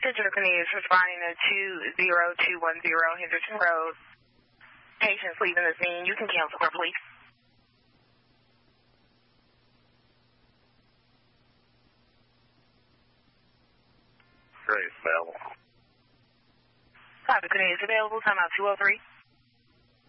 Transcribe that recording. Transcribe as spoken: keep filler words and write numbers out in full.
Central Canadian is responding to two zero two one zero Henderson Road. Patients leaving the scene. You can cancel her, please. Great, available. Copy, Canadian is available. Time out two oh three.